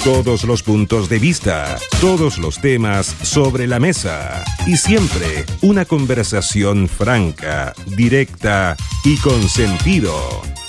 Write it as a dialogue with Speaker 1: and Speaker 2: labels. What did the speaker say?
Speaker 1: Todos los puntos de vista, todos los temas sobre la mesa y siempre una conversación franca, directa y con sentido.